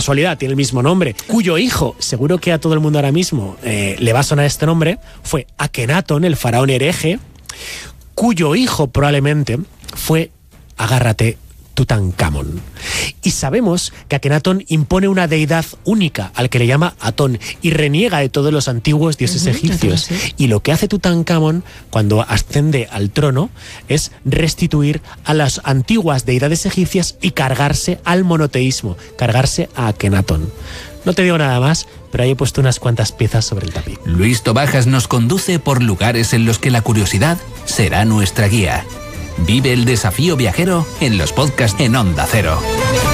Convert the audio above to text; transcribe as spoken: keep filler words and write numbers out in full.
casualidad, tiene el mismo nombre, cuyo hijo, seguro que a todo el mundo ahora mismo eh, le va a sonar este nombre, fue Akenatón, el faraón hereje, cuyo hijo probablemente fue, agárrate, Tutankamón. Y sabemos que Akenatón impone una deidad única al que le llama Atón y reniega de todos los antiguos dioses uh-huh, egipcios. Sí. Y lo que hace Tutankamón cuando asciende al trono es restituir a las antiguas deidades egipcias y cargarse al monoteísmo, cargarse a Akenatón. No te digo nada más, pero ahí he puesto unas cuantas piezas sobre el tapiz. Luis Tobajas nos conduce por lugares en los que la curiosidad será nuestra guía. Vive el desafío viajero en los podcasts en Onda Cero.